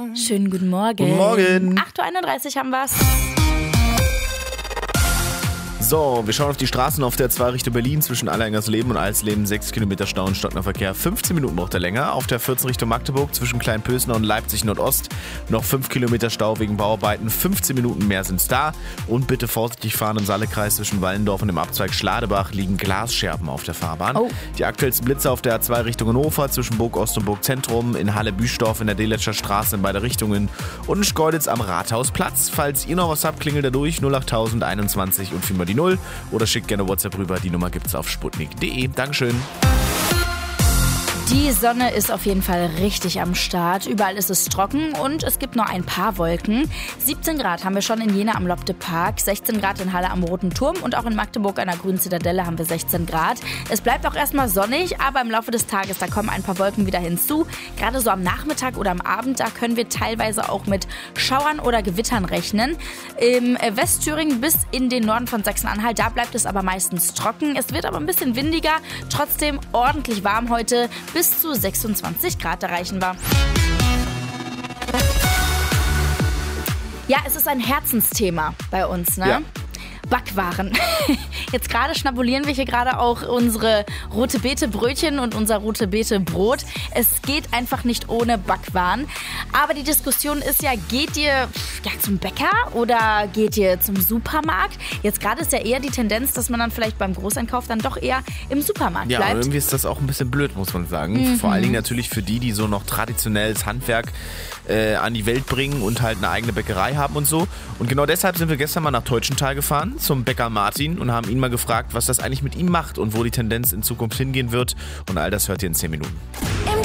Schönen guten Morgen. Guten Morgen. 8.31 Uhr haben wir's. So, wir schauen auf die Straßen auf der 2 Richtung Berlin zwischen Alleingers-Leben und Alsleben. 6 Kilometer Stau und stockender Verkehr. 15 Minuten braucht er länger. Auf der 14 Richtung Magdeburg zwischen Kleinpösner und Leipzig Nordost. Noch 5 Kilometer Stau wegen Bauarbeiten. 15 Minuten mehr sind's da. Und bitte vorsichtig fahren im Saalekreis zwischen Wallendorf und dem Abzweig Schladebach liegen Glasscherben auf der Fahrbahn. Oh. Die aktuellsten Blitze auf der 2 Richtung Hannover zwischen Burg Ost und Burg Zentrum. In Halle-Büstorf in der Deletscher Straße in beide Richtungen. Und in Schkeuditz am Rathausplatz. Falls ihr noch was habt, klingelt da durch 08021 und 4 mal die 0 oder schickt gerne WhatsApp rüber. Die Nummer gibt's auf sputnik.de. Dankeschön. Die Sonne ist auf jeden Fall richtig am Start. Überall ist es trocken und es gibt nur ein paar Wolken. 17 Grad haben wir schon in Jena am Lobde-Park, 16 Grad in Halle am Roten Turm und auch in Magdeburg an der Grünen Zitadelle haben wir 16 Grad. Es bleibt auch erstmal sonnig, aber im Laufe des Tages, da kommen ein paar Wolken wieder hinzu. Gerade so am Nachmittag oder am Abend, da können wir teilweise auch mit Schauern oder Gewittern rechnen. Im Westthüringen bis in den Norden von Sachsen-Anhalt, da bleibt es aber meistens trocken. Es wird aber ein bisschen windiger, trotzdem ordentlich warm heute. Bis zu 26 Grad erreichen wir. Ja, es ist ein Herzensthema bei uns, ne? Ja. Backwaren. Jetzt gerade schnabulieren wir hier gerade auch unsere rote Beete Brötchen und unser rote Beete Brot. Es geht einfach nicht ohne Backwaren. Aber die Diskussion ist ja, geht ihr zum Bäcker oder geht ihr zum Supermarkt? Jetzt gerade ist ja eher die Tendenz, dass man dann vielleicht beim Großeinkauf dann doch eher im Supermarkt Ja, bleibt. und irgendwie ist das auch ein bisschen blöd, muss man sagen. Vor allen Dingen natürlich für die so noch traditionelles Handwerk an die Welt bringen und halt eine eigene Bäckerei haben und so. Und genau deshalb sind wir gestern mal nach Teutschenthal gefahren zum Bäcker Martin und haben ihn mal gefragt, was das eigentlich mit ihm macht und wo die Tendenz in Zukunft hingehen wird. Und all das hört ihr in 10 Minuten.